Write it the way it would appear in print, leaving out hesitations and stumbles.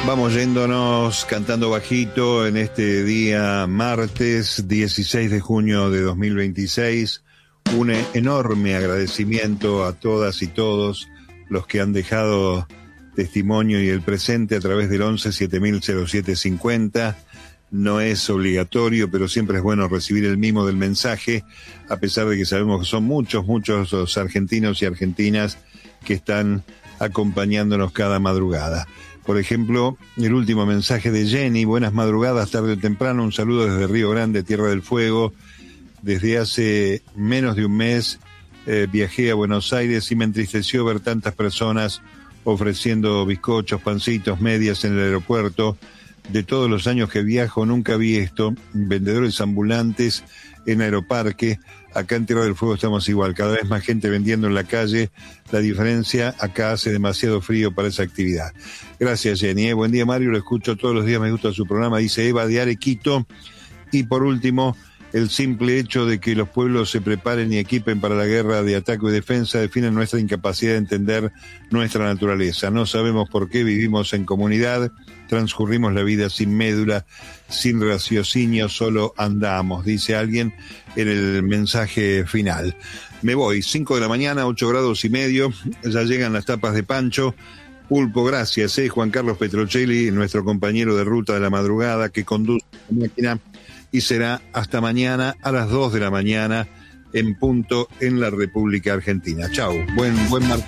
Vamos yéndonos cantando bajito en este día martes 16 de junio de 2026. Un enorme agradecimiento a todas y todos los que han dejado testimonio y el presente a través del 11 7000 0750. No es obligatorio, pero siempre es bueno recibir el mimo del mensaje, a pesar de que sabemos que son muchos los argentinos y argentinas que están acompañándonos cada madrugada. Por ejemplo, el último mensaje de Jenny: buenas madrugadas, tarde o temprano, un saludo desde Río Grande, Tierra del Fuego. Desde hace menos de un mes viajé a Buenos Aires y me entristeció ver tantas personas ofreciendo bizcochos, pancitos, medias en el aeropuerto. De todos los años que viajo nunca vi esto, vendedores ambulantes en Aeroparque. Acá en Tierra del Fuego estamos igual, cada vez más gente vendiendo en la calle. La diferencia, acá hace demasiado frío para esa actividad. Gracias, Jenny. Buen día, Mario, lo escucho todos los días, me gusta su programa, dice Eva de Arequito. Y por último, el simple hecho de que los pueblos se preparen y equipen para la guerra de ataque y defensa define nuestra incapacidad de entender nuestra naturaleza. No sabemos por qué vivimos en comunidad, transcurrimos la vida sin médula, sin raciocinio, solo andamos, dice alguien en el mensaje final. Me voy, 5 de la mañana, 8 grados y medio, ya llegan las tapas de Pancho. Pulpo, gracias, Juan Carlos Petrocelli, nuestro compañero de ruta de la madrugada que conduce la máquina, y será hasta mañana a las 2 de la mañana en punto en la República Argentina. Chau, buen martes.